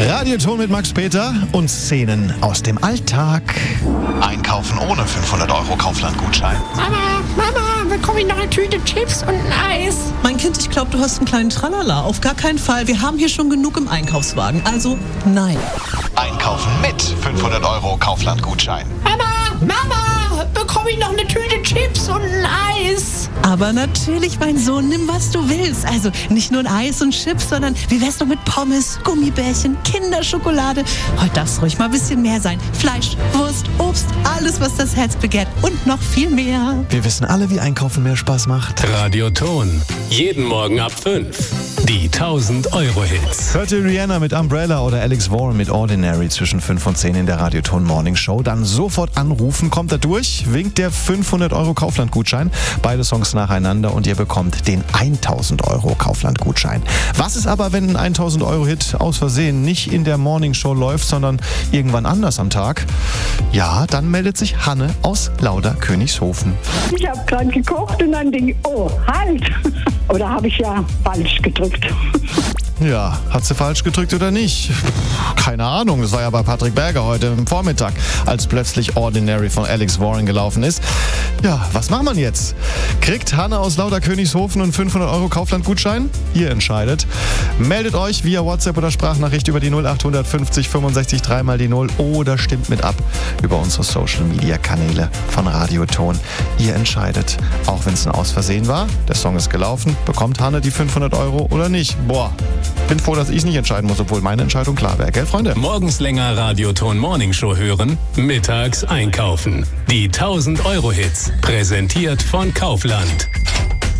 Radioton mit Max Peter und Szenen aus dem Alltag. Einkaufen ohne 500 € Kaufland-Gutschein. Mama, bekomme ich noch eine Tüte Chips und ein Eis? Mein Kind, ich glaube, du hast einen kleinen Tralala. Auf gar keinen Fall. Wir haben hier schon genug im Einkaufswagen. Also, nein. Einkaufen mit 500 € Kaufland-Gutschein. Mama, bekomme ich noch eine Tüte Chips und ein Eis? Aber natürlich, mein Sohn, nimm, was du willst. Also nicht nur ein Eis und Chips, sondern wie wär's noch mit Pommes, Gummibärchen, Kinderschokolade? Heute darf es ruhig mal ein bisschen mehr sein. Fleisch, Wurst, Obst, alles, was das Herz begehrt und noch viel mehr. Wir wissen alle, wie Einkaufen mehr Spaß macht. Radioton. Jeden Morgen ab 5. Die 1000-Euro-Hits. Hört ihr Rihanna mit Umbrella oder Alex Warren mit Ordinary zwischen 5 und 10 in der Radioton Morning Show? Dann sofort anrufen, kommt er durch, winkt der 500 € Kaufland-Gutschein. Beide Songs nacheinander und ihr bekommt den 1000 € Kaufland-Gutschein. Was ist aber, wenn ein 1000-Euro-Hit aus Versehen nicht in der Morning Show läuft, sondern irgendwann anders am Tag? Ja, dann meldet sich Hanne aus Lauder-Königshofen. Ich habe gerade gekocht und dann denke ich, oh, halt. Oder habe ich ja falsch gedrückt. Ja, hat sie falsch gedrückt oder nicht? Keine Ahnung, das war ja bei Patrick Berger heute im Vormittag, als plötzlich Ordinary von Alex Warren gelaufen ist. Ja, was macht man jetzt? Kriegt Hanne aus Lauder-Königshofen einen 500 € Kaufland-Gutschein? Ihr entscheidet. Meldet euch via WhatsApp oder Sprachnachricht über die 0800 50 65 3 mal die 0 oder stimmt mit ab über unsere Social-Media-Kanäle von Radioton. Ihr entscheidet. Auch wenn es ein Aus-Versehen war, der Song ist gelaufen, bekommt Hanne die 500 € oder nicht? Boah. Bin froh, dass ich nicht entscheiden muss, obwohl meine Entscheidung klar wäre, gell, Freunde? Morgens länger Radioton Morning Show hören, mittags einkaufen. Die 1000-Euro-Hits, präsentiert von Kaufland.